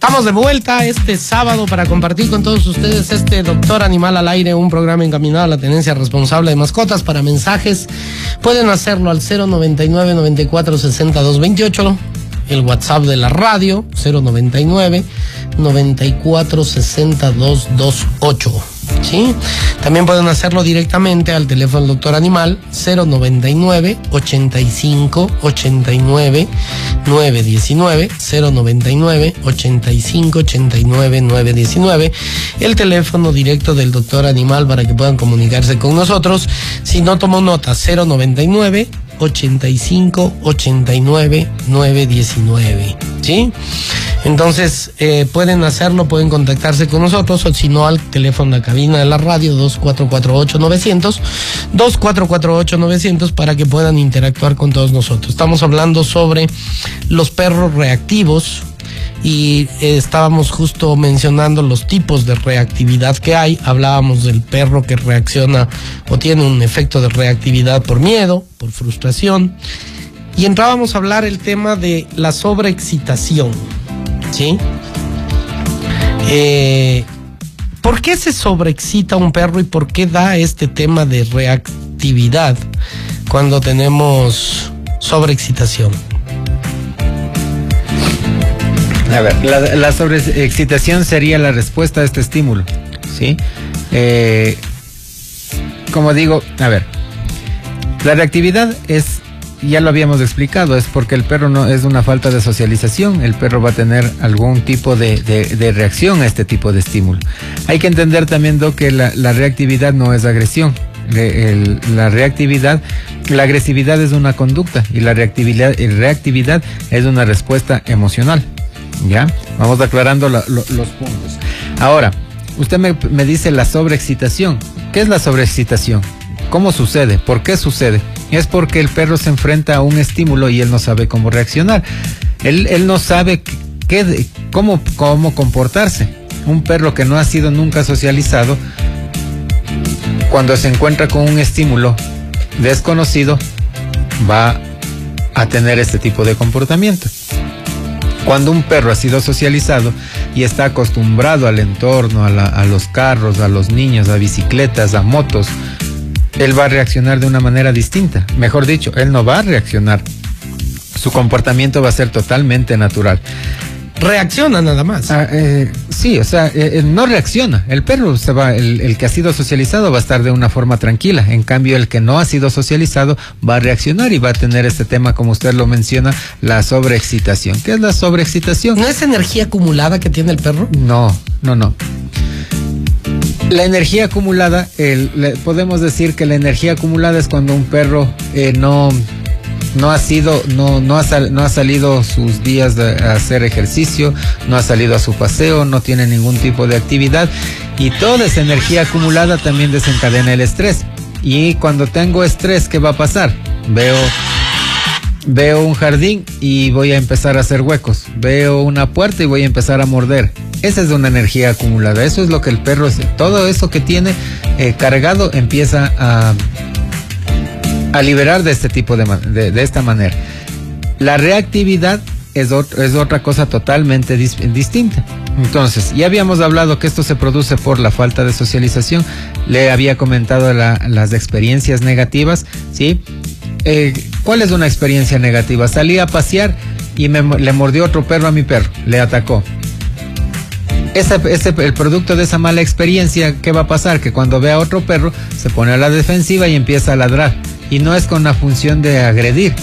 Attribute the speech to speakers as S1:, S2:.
S1: Estamos de vuelta este sábado para compartir con todos ustedes este Doctor Animal al Aire, un programa encaminado a la tenencia responsable de mascotas. Para mensajes pueden hacerlo al 099 94 62 28, el WhatsApp de la radio 099 94 62 28. ¿Sí? También pueden hacerlo directamente al teléfono del Doctor Animal 099 85 89 919, 099 85 89 919, el teléfono directo del Doctor Animal para que puedan comunicarse con nosotros. Si no tomó nota, 099 85 89 919. ¿Sí? Entonces pueden hacerlo, pueden contactarse con nosotros, o si no al teléfono de la cabina de la radio 2448-900, 2448-900, para que puedan interactuar con todos nosotros. Estamos hablando sobre los perros reactivos y estábamos justo mencionando los tipos de reactividad que hay. Hablábamos del perro que reacciona o tiene un efecto de reactividad por miedo, por frustración, y entrábamos a hablar el tema de la sobreexcitación. ¿Sí? ¿Por qué se sobreexcita un perro y por qué da este tema de reactividad cuando tenemos sobreexcitación?
S2: A ver, la sobreexcitación sería la respuesta a este estímulo, ¿sí? Como digo, a ver, la reactividad es, ya lo habíamos explicado, es porque el perro no es una falta de socialización. El perro va a tener algún tipo de reacción a este tipo de estímulo. Hay que entender también, Doc, que la reactividad no es agresión. La agresividad es una conducta y la reactividad es una respuesta emocional. ¿Ya? Vamos aclarando los puntos. Ahora, usted me dice la sobreexcitación. ¿Qué es la sobreexcitación? ¿Cómo sucede? ¿Por qué sucede? Es porque el perro se enfrenta a un estímulo y él no sabe cómo reaccionar. Él no sabe cómo comportarse. Un perro que no ha sido nunca socializado, cuando se encuentra con un estímulo desconocido, va a tener este tipo de comportamiento. Cuando un perro ha sido socializado y está acostumbrado al entorno, a los carros, a los niños, a bicicletas, a motos, él va a reaccionar de una manera distinta. Mejor dicho, él no va a reaccionar. Su comportamiento va a ser totalmente natural.
S1: Reacciona nada más.
S2: Sí, o sea, no reacciona. El perro el que ha sido socializado va a estar de una forma tranquila. En cambio, el que no ha sido socializado va a reaccionar y va a tener este tema, como usted lo menciona, la sobreexcitación. ¿Qué es la sobreexcitación?
S1: ¿No es energía acumulada que tiene el perro?
S2: No. La energía acumulada, podemos decir que la energía acumulada es cuando un perro no ha salido sus días a hacer ejercicio, no ha salido a su paseo, no tiene ningún tipo de actividad, y toda esa energía acumulada también desencadena el estrés. Y cuando tengo estrés, ¿qué va a pasar? Veo un jardín y voy a empezar a hacer huecos. Veo una puerta y voy a empezar a morder. Esa es una energía acumulada. Eso es lo que el perro, todo eso que tiene cargado, empieza a liberar de este tipo de esta manera. La reactividad es otra cosa totalmente distinta. Entonces, ya habíamos hablado que esto se produce por la falta de socialización. Le había comentado las experiencias negativas, ¿sí? ¿Cuál es una experiencia negativa? Salí a pasear y le mordió otro perro a mi perro, le atacó. El producto de esa mala experiencia, ¿qué va a pasar? Que cuando vea a otro perro se pone a la defensiva y empieza a ladrar. Y no es con la función de agredir,